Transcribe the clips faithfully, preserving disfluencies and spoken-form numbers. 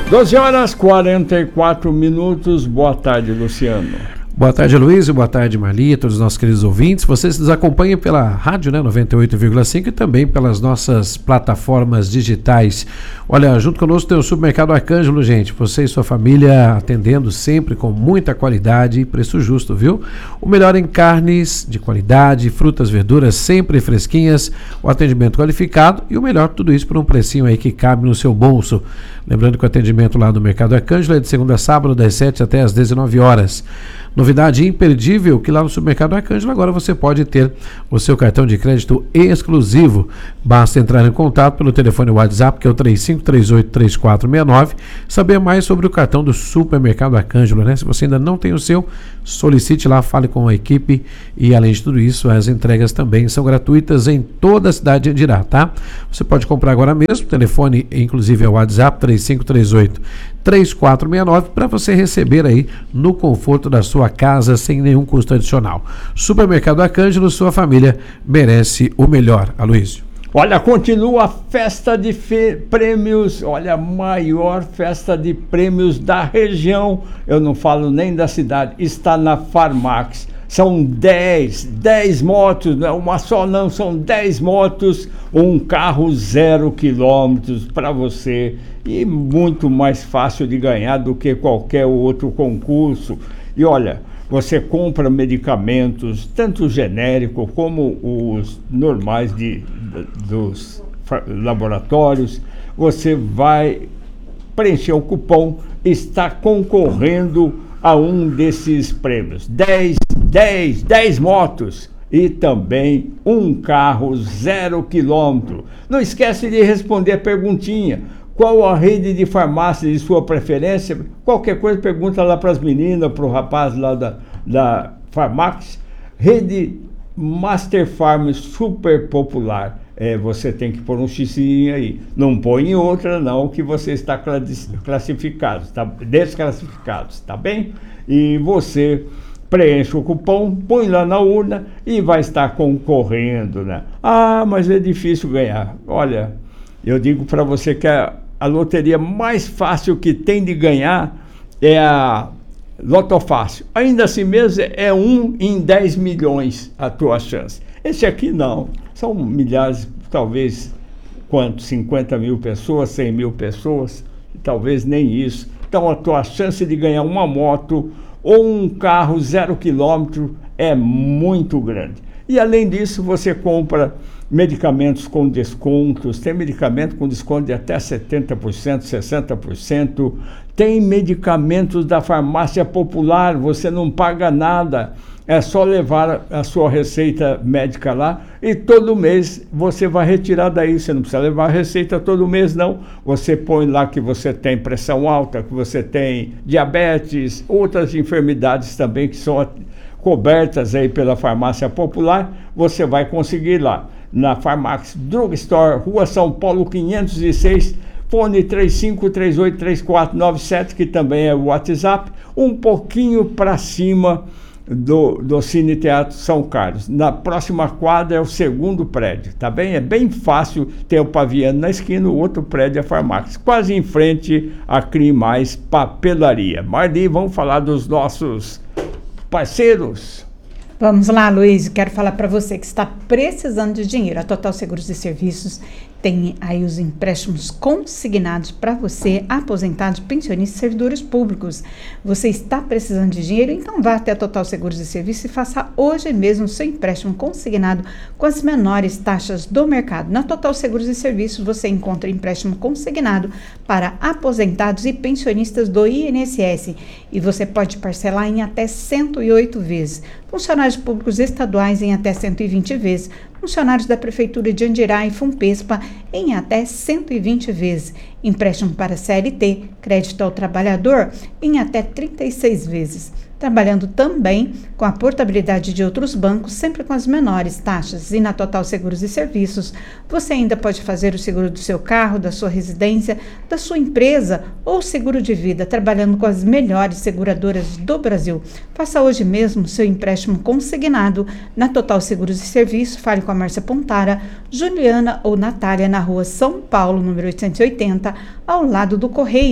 doze horas e quarenta e quatro minutos. Boa tarde, Luciano. Boa tarde, Luiz, boa tarde, Marli, todos os nossos queridos ouvintes. Vocês nos acompanham pela rádio, né, noventa e oito vírgula cinco, e também pelas nossas plataformas digitais. Olha, junto conosco tem o Supermercado Arcângelo, gente. Você e sua família atendendo sempre com muita qualidade e preço justo, viu? O melhor em carnes de qualidade, frutas, verduras sempre fresquinhas, o atendimento qualificado e o melhor, tudo isso por um precinho aí que cabe no seu bolso. Lembrando que o atendimento lá no Mercado Arcângelo é de segunda a sábado, das sete até às dezenove horas. Novidade imperdível que lá no Supermercado Arcângelo agora você pode ter o seu cartão de crédito exclusivo. Basta entrar em contato pelo telefone WhatsApp, que é o três cinco três oito, três quatro seis nove, saber mais sobre o cartão do Supermercado Arcângelo, né? Se você ainda não tem o seu, solicite lá, fale com a equipe e, além de tudo isso, as entregas também são gratuitas em toda a cidade de Andirá, tá? Você pode comprar agora mesmo, o telefone inclusive é o WhatsApp três cinco três oito, três quatro seis nove, para você receber aí no conforto da sua casa sem nenhum custo adicional. Supermercado Arcângelo, sua família merece o melhor. Aloysio. Olha, continua a festa de fe- prêmios, olha, a maior festa de prêmios da região, eu não falo nem da cidade, está na Farmax. São dez, dez motos, não é uma só não, são dez motos, um carro zero quilômetros para você, e muito mais fácil de ganhar do que qualquer outro concurso. E olha, você compra medicamentos, tanto genérico como os normais de, de, dos laboratórios, você vai preencher o cupom, está concorrendo a um desses prêmios. dez, dez, dez motos e também um carro zero quilômetro. Não esquece de responder a perguntinha. Qual a rede de farmácia de sua preferência? Qualquer coisa, pergunta lá para as meninas, para o rapaz lá da, da Farmax. Rede Master Farm super popular. É, você tem que pôr um xizinho aí. Não põe em outra não, que você está classificado, tá, desclassificado, tá bem? E você preenche o cupom, põe lá na urna e vai estar concorrendo, né? Ah, mas é difícil ganhar. Olha, eu digo para você que a, a loteria mais fácil que tem de ganhar é a Loto Fácil. Ainda assim mesmo é um em dez milhões a tua chance. Esse aqui não. São milhares, talvez, quanto? cinquenta mil pessoas, cem mil pessoas, talvez nem isso. Então a tua chance de ganhar uma moto ou um carro zero quilômetro é muito grande. E além disso, você compra medicamentos com descontos, tem medicamento com desconto de até setenta por cento, sessenta por cento, tem medicamentos da farmácia popular, você não paga nada, é só levar a sua receita médica lá e todo mês você vai retirar daí, você não precisa levar a receita todo mês não, você põe lá que você tem pressão alta, que você tem diabetes, outras enfermidades também que são cobertas aí pela farmácia popular, você vai conseguir lá na Farmax Drugstore, Rua São Paulo quinhentos e seis, fone três cinco três oito três quatro nove sete, que também é o WhatsApp, um pouquinho para cima do, do Cine Teatro São Carlos. Na próxima quadra é o segundo prédio, tá bem? É bem fácil, ter o Paviano na esquina, o outro prédio é a Farmax, quase em frente a Crimais Papelaria. Marli, vamos falar dos nossos parceiros. Vamos lá, Luiz, quero falar para você que está precisando de dinheiro. A Total Seguros e Serviços tem aí os empréstimos consignados para você, aposentados, pensionistas e servidores públicos. Você está precisando de dinheiro? Então vá até a Total Seguros e Serviços e faça hoje mesmo o seu empréstimo consignado com as menores taxas do mercado. Na Total Seguros e Serviços você encontra empréstimo consignado para aposentados e pensionistas do I N S S e você pode parcelar em até cento e oito vezes. Funcionários públicos estaduais em até cento e vinte vezes, funcionários da Prefeitura de Andirá e Funpespa em até cento e vinte vezes, empréstimo para C L T, crédito ao trabalhador em até trinta e seis vezes. Trabalhando também com a portabilidade de outros bancos, sempre com as menores taxas. E na Total Seguros e Serviços, você ainda pode fazer o seguro do seu carro, da sua residência, da sua empresa ou seguro de vida, trabalhando com as melhores seguradoras do Brasil. Faça hoje mesmo seu empréstimo consignado na Total Seguros e Serviços. Fale com a Márcia Pontara, Juliana ou Natália na rua São Paulo, número oitocentos e oitenta, ao lado do Correio.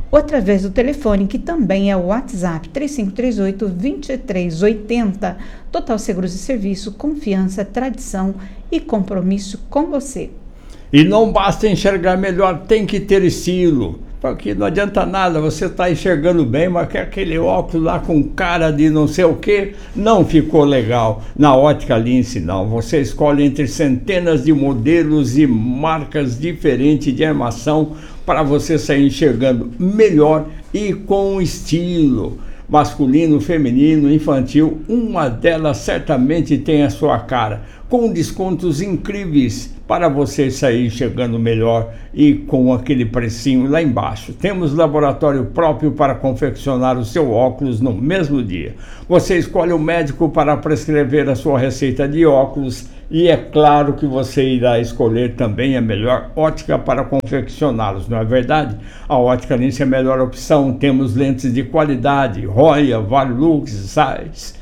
ou através do telefone, que também é o WhatsApp, três cinco três oito, dois três oito zero. Total Seguros e Serviço, confiança, tradição e compromisso com você. E não basta enxergar melhor, tem que ter estilo. Porque não adianta nada, você está enxergando bem, mas que aquele óculos lá com cara de não sei o que, não ficou legal. Na Ótica Lince, não. Você escolhe entre centenas de modelos e marcas diferentes de armação para você sair enxergando melhor e com estilo. Masculino, feminino, infantil, uma delas certamente tem a sua cara, com descontos incríveis para você sair enxergando melhor e com aquele precinho lá embaixo. Temos laboratório próprio para confeccionar o seu óculos no mesmo dia. Você escolhe o médico para prescrever a sua receita de óculos e é claro que você irá escolher também a melhor ótica para confeccioná-los, não é verdade? A Ótica Lince é a melhor opção. Temos lentes de qualidade, Roya, Varilux, Zeiss,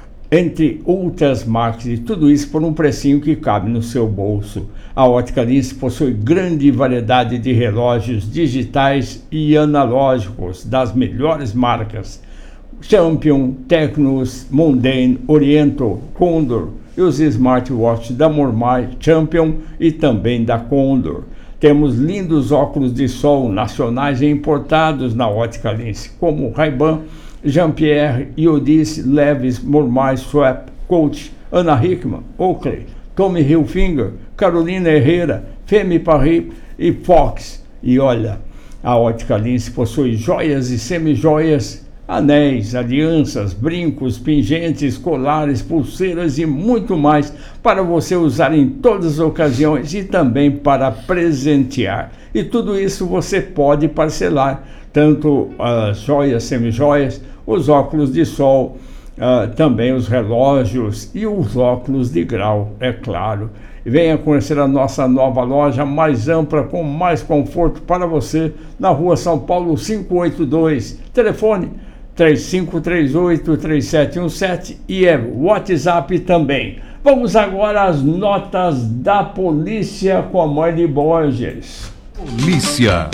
entre outras marcas, e tudo isso por um precinho que cabe no seu bolso. A Ótica Lince possui grande variedade de relógios digitais e analógicos das melhores marcas: Champion, Tecnos, Mondane, Oriental, Condor e os smartwatches da Mormai, Champion e também da Condor. Temos lindos óculos de sol nacionais e importados na Ótica Lince, como Ray-Ban, Jean-Pierre, Iodice, Levi's, Mormai, Schweppes, Coach, Ana Hickman, Oakley, Tommy Hilfiger, Carolina Herrera, Femme Paris e Fox. E olha, a Ótica Lince possui joias e semijoias, anéis, alianças, brincos, pingentes, colares, pulseiras e muito mais para você usar em todas as ocasiões e também para presentear. E tudo isso você pode parcelar, tanto as joias, semijoias, os óculos de sol, uh, também os relógios e os óculos de grau, é claro. Venha conhecer a nossa nova loja mais ampla, com mais conforto para você, na rua São Paulo quinhentos e oitenta e dois. Telefone três cinco três oito, três sete um sete e é WhatsApp também. Vamos agora às notas da polícia com a Mari Borges. Polícia.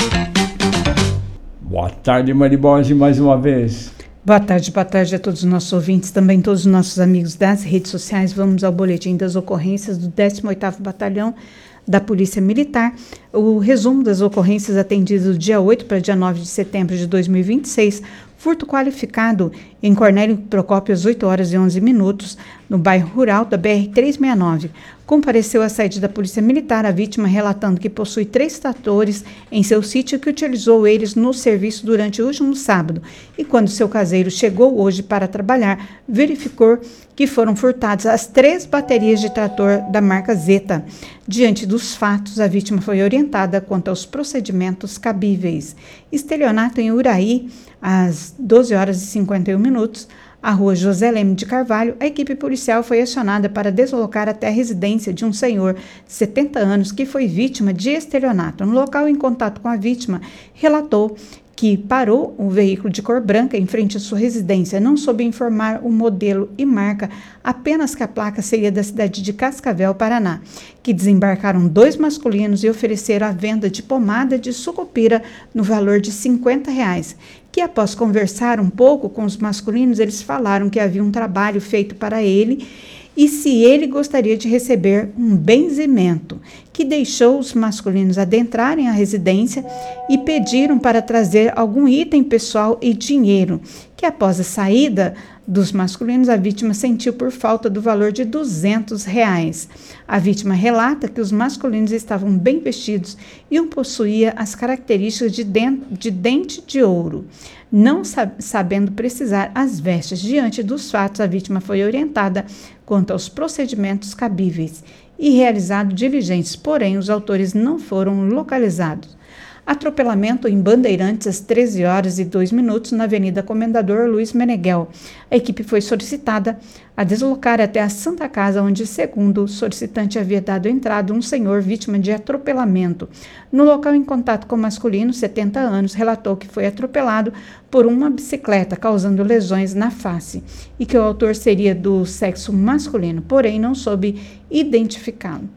Boa tarde, Mari Borges, mais uma vez. Boa tarde, boa tarde a todos os nossos ouvintes, também todos os nossos amigos das redes sociais. Vamos ao boletim das ocorrências do décimo oitavo Batalhão da Polícia Militar. O resumo das ocorrências atendidas do dia oito para dia nove de setembro de dois mil e vinte e seis. Furto qualificado em Cornélio Procópio às oito horas e onze minutos, no bairro rural da B R trezentos e sessenta e nove. Compareceu à sede da Polícia Militar a vítima relatando que possui três tratores em seu sítio, que utilizou eles no serviço durante o último sábado, e quando seu caseiro chegou hoje para trabalhar, verificou que foram furtadas as três baterias de trator da marca Zeta. Diante dos fatos, a vítima foi orientada quanto aos procedimentos cabíveis. Estelionato em Uraí, às doze horas e cinquenta e um minutos, a rua José Leme de Carvalho, a equipe policial foi acionada para deslocar até a residência de um senhor de setenta anos que foi vítima de estelionato. No local, em contato com a vítima, relatou que parou um veículo de cor branca em frente à sua residência. Não soube informar o modelo e marca, apenas que a placa seria da cidade de Cascavel, Paraná, que desembarcaram dois masculinos e ofereceram a venda de pomada de sucupira no valor de cinquenta reais, que após conversar um pouco com os masculinos, eles falaram que havia um trabalho feito para ele e se ele gostaria de receber um benzimento, que deixou os masculinos adentrarem a residência e pediram para trazer algum item pessoal e dinheiro, que após a saída dos masculinos, a vítima sentiu por falta do valor de duzentos reais. A vítima relata que os masculinos estavam bem vestidos e um possuía as características de, de dente de ouro. Não sab- sabendo precisar as vestes. Diante dos fatos, a vítima foi orientada quanto aos procedimentos cabíveis e realizado diligências, porém os autores não foram localizados. Atropelamento em Bandeirantes às treze horas e dois minutos na Avenida Comendador Luiz Meneghel. A equipe foi solicitada a deslocar até a Santa Casa, onde, segundo o solicitante, havia dado entrada um senhor vítima de atropelamento. No local, em contato com o masculino, setenta anos, relatou que foi atropelado por uma bicicleta, causando lesões na face, e que o autor seria do sexo masculino, porém não soube identificá-lo.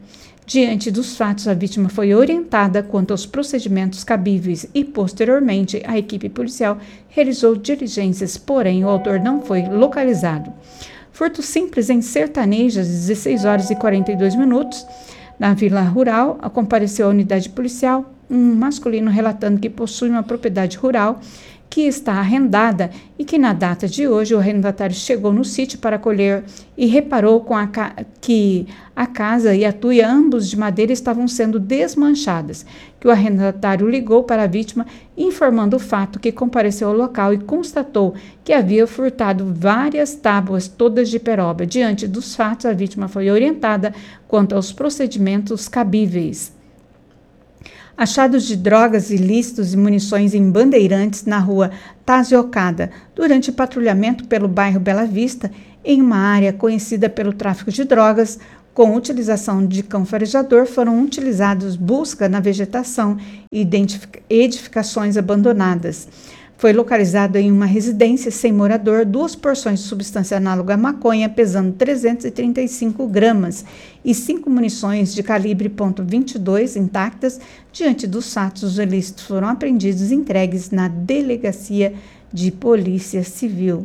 Diante dos fatos, a vítima foi orientada quanto aos procedimentos cabíveis e, posteriormente, a equipe policial realizou diligências, porém o autor não foi localizado. Furto simples em Sertaneja, às dezesseis horas e quarenta e dois minutos. Na Vila Rural, compareceu a unidade policial um masculino relatando que possui uma propriedade rural que está arrendada e que na data de hoje o arrendatário chegou no sítio para colher e reparou com a que a casa e a tuia, ambos de madeira, estavam sendo desmanchadas, que o arrendatário ligou para a vítima informando o fato, que compareceu ao local e constatou que havia furtado várias tábuas, todas de peroba. Diante dos fatos, a vítima foi orientada quanto aos procedimentos cabíveis. Achados de drogas ilícitos e munições em Bandeirantes, na rua Taziocada, durante patrulhamento pelo bairro Bela Vista, em uma área conhecida pelo tráfico de drogas. Com utilização de cão farejador, foram utilizados busca na vegetação e edificações abandonadas. Foi localizado em uma residência sem morador duas porções de substância análoga à maconha, pesando trezentos e trinta e cinco gramas, e cinco munições de calibre ponto vinte e dois intactas. Diante dos fatos, os ilícitos foram apreendidos e entregues na Delegacia de Polícia Civil.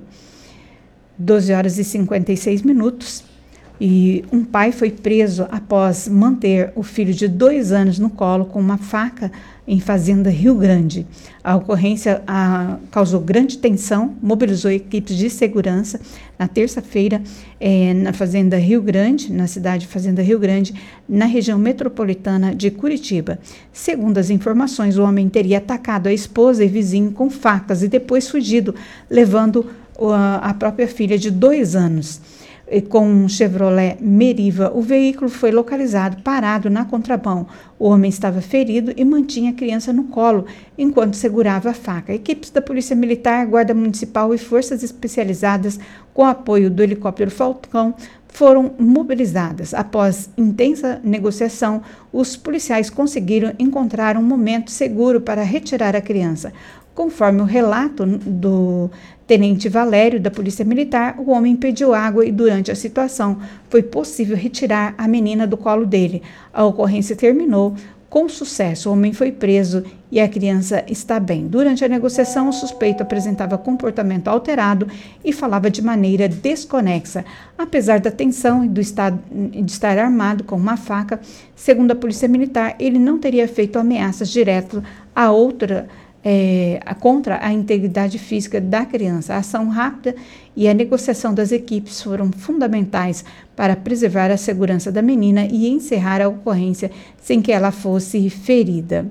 doze horas e cinquenta e seis minutos. E um pai foi preso após manter o filho de dois anos no colo com uma faca em Fazenda Rio Grande. A ocorrência a, causou grande tensão, mobilizou equipes de segurança. Na terça-feira, é, na Fazenda Rio Grande, na cidade de Fazenda Rio Grande, na região metropolitana de Curitiba. Segundo as informações, o homem teria atacado a esposa e vizinho com facas e depois fugido, levando a, a própria filha de dois anos. Com um Chevrolet Meriva, o veículo foi localizado parado na contramão. O homem estava ferido e mantinha a criança no colo enquanto segurava a faca. Equipes da Polícia Militar, Guarda Municipal e forças especializadas, com apoio do helicóptero Falcão, foram mobilizadas. Após intensa negociação, os policiais conseguiram encontrar um momento seguro para retirar a criança. Conforme o relato do Tenente Valério, da Polícia Militar, o homem pediu água e, durante a situação, foi possível retirar a menina do colo dele. A ocorrência terminou com sucesso. O homem foi preso e a criança está bem. Durante a negociação, o suspeito apresentava comportamento alterado e falava de maneira desconexa. Apesar da tensão e do estado, de estar armado com uma faca, segundo a Polícia Militar, ele não teria feito ameaças diretas a outra É, contra a integridade física da criança. A ação rápida e a negociação das equipes foram fundamentais para preservar a segurança da menina e encerrar a ocorrência sem que ela fosse ferida.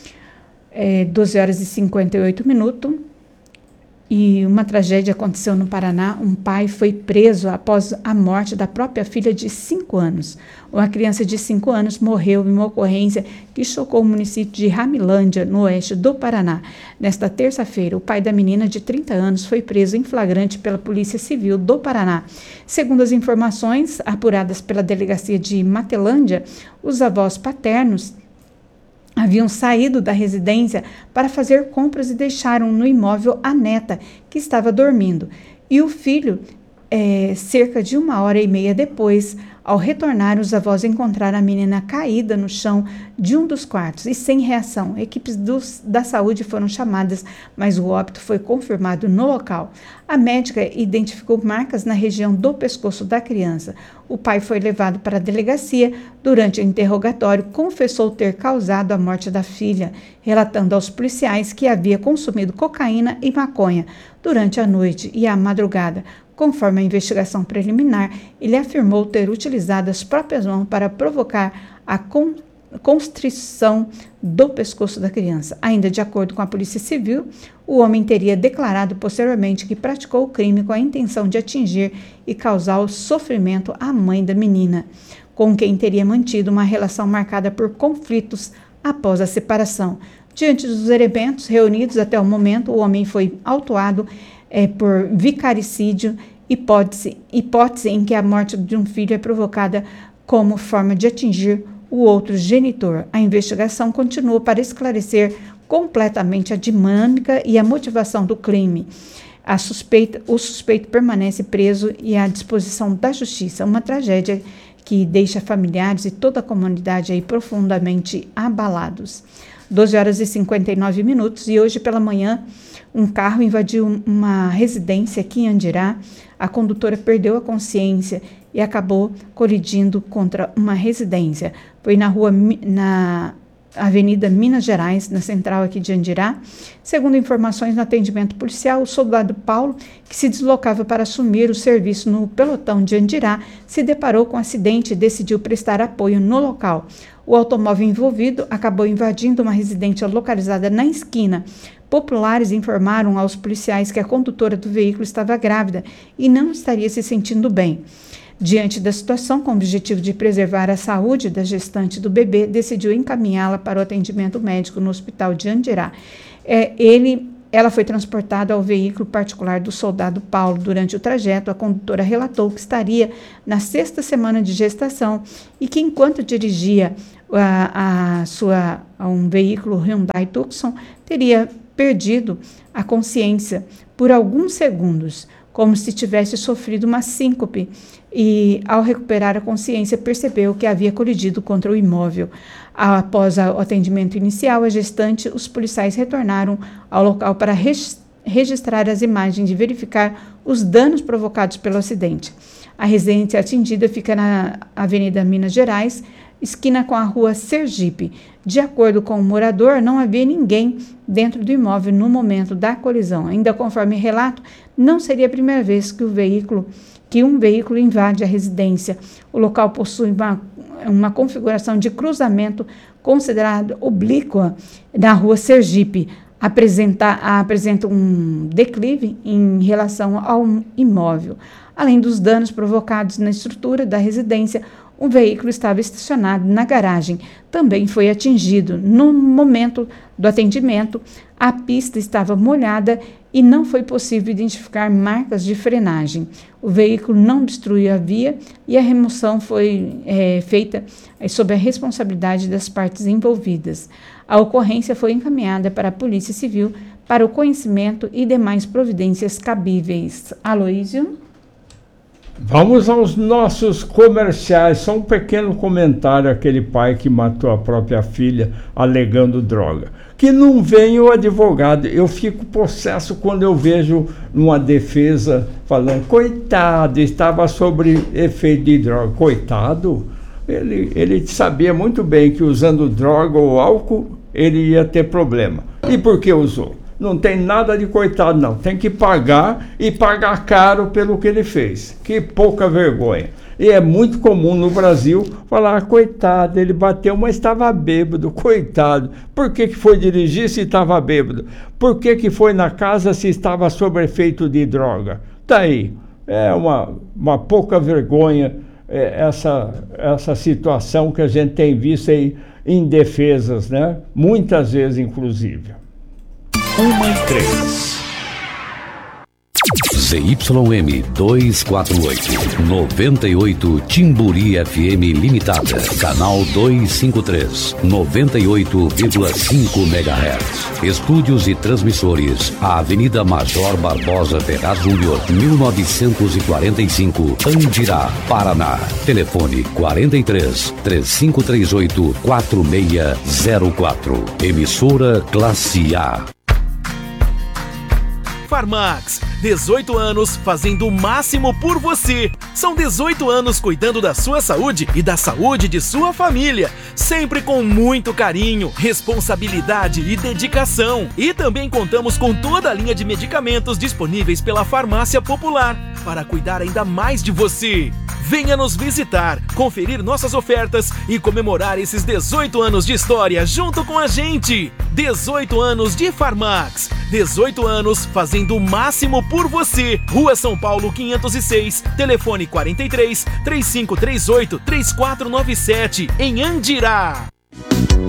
É, doze horas e cinquenta e oito minutos. E uma tragédia aconteceu no Paraná. Um pai foi preso após a morte da própria filha de cinco anos. Uma criança de cinco anos morreu em uma ocorrência que chocou o município de Ramilândia, no oeste do Paraná. Nesta terça-feira, o pai da menina de trinta anos foi preso em flagrante pela Polícia Civil do Paraná. Segundo as informações apuradas pela Delegacia de Matelândia, os avós paternos haviam saído da residência para fazer compras e deixaram no imóvel a neta, que estava dormindo. E o filho, é, cerca de uma hora e meia depois, ao retornar, os avós encontraram a menina caída no chão de um dos quartos e sem reação. Equipes dos, da saúde foram chamadas, mas o óbito foi confirmado no local. A médica identificou marcas na região do pescoço da criança. O pai foi levado para a delegacia. Durante o interrogatório, confessou ter causado a morte da filha, relatando aos policiais que havia consumido cocaína e maconha durante a noite e a madrugada. Conforme a investigação preliminar, ele afirmou ter utilizado as próprias mãos para provocar a con constrição do pescoço da criança. Ainda de acordo com a Polícia Civil, o homem teria declarado posteriormente que praticou o crime com a intenção de atingir e causar o sofrimento à mãe da menina, com quem teria mantido uma relação marcada por conflitos após a separação. Diante dos elementos reunidos até o momento, o homem foi autuado é, por vicaricídio, hipótese, hipótese em que a morte de um filho é provocada como forma de atingir o outro genitor. A investigação continua para esclarecer completamente a dinâmica e a motivação do crime. A suspeita, o suspeito permanece preso e à disposição da justiça. Uma tragédia que deixa familiares e toda a comunidade aí profundamente abalados. doze horas e cinquenta e nove minutos e hoje pela manhã um carro invadiu uma residência aqui em Andirá. A condutora perdeu a consciência e acabou colidindo contra uma residência. Foi na rua, na Avenida Minas Gerais, na central aqui de Andirá. Segundo informações no atendimento policial, o soldado Paulo, que se deslocava para assumir o serviço no pelotão de Andirá, se deparou com um acidente e decidiu prestar apoio no local. O automóvel envolvido acabou invadindo uma residência localizada na esquina. Populares informaram aos policiais que a condutora do veículo estava grávida e não estaria se sentindo bem. Diante da situação, com o objetivo de preservar a saúde da gestante do bebê, decidiu encaminhá-la para o atendimento médico no hospital de Andirá. É, ele, ela foi transportada ao veículo particular do soldado Paulo. Durante o trajeto, a condutora relatou que estaria na sexta semana de gestação e que, enquanto dirigia a, a sua, a um veículo Hyundai Tucson, teria perdido a consciência por alguns segundos, como se tivesse sofrido uma síncope, e ao recuperar a consciência percebeu que havia colidido contra o imóvel. Após o atendimento inicial, a gestante, os policiais retornaram ao local para registrar as imagens e verificar os danos provocados pelo acidente. A residência atingida fica na Avenida Minas Gerais, esquina com a rua Sergipe. De acordo com o morador, não havia ninguém dentro do imóvel no momento da colisão. Ainda conforme relato, não seria a primeira vez que o veículo, que um veículo invade a residência. O local possui uma, uma configuração de cruzamento considerada oblíqua na rua Sergipe. Apresenta, apresenta um declive em relação ao imóvel. Além dos danos provocados na estrutura da residência, o veículo estava estacionado na garagem. Também foi atingido. No momento do atendimento, a pista estava molhada e não foi possível identificar marcas de frenagem. O veículo não obstruiu a via e a remoção foi é, feita é, sob a responsabilidade das partes envolvidas. A ocorrência foi encaminhada para a Polícia Civil para o conhecimento e demais providências cabíveis. Aloísio? Vamos aos nossos comerciais. Só um pequeno comentário àquele pai que matou a própria filha alegando droga. Que não venha o advogado. Eu fico possesso quando eu vejo uma defesa falando, coitado, estava sob efeito de droga. Coitado, ele, ele sabia muito bem que usando droga ou álcool ele ia ter problema. E por que usou? Não tem nada de coitado, não. Tem que pagar e pagar caro pelo que ele fez. Que pouca vergonha. E é muito comum no Brasil falar, coitado, ele bateu, mas estava bêbado, coitado. Por que que foi dirigir se estava bêbado? Por que que foi na casa se estava sob efeito de droga? Tá aí. É uma, uma pouca vergonha é, essa, essa situação que a gente tem visto aí em defesas, né? Muitas vezes, inclusive. Uma e três. Z Y M duzentos e quarenta e oito, noventa e oito Timburi F M Limitada, canal duzentos e cinquenta e três, noventa e oito vírgula cinco megahertz. Estúdios e transmissores, a Avenida Major Barbosa Ferraz Júnior, mil novecentos e quarenta e cinco, Andirá, Paraná. Telefone quarenta e três, três cinco três oito, quatro seis zero quatro. Emissora Classe A. Farmax, dezoito anos fazendo o máximo por você. São dezoito anos cuidando da sua saúde e da saúde de sua família, sempre com muito carinho, responsabilidade e dedicação. E também contamos com toda a linha de medicamentos disponíveis pela Farmácia Popular, para cuidar ainda mais de você. Venha nos visitar, conferir nossas ofertas e comemorar esses dezoito anos de história junto com a gente. dezoito anos de Farmax. dezoito anos fazendo o máximo por você. Rua São Paulo quinhentos e seis, telefone quarenta e três, três cinco três oito, três quatro nove sete, em Andirá.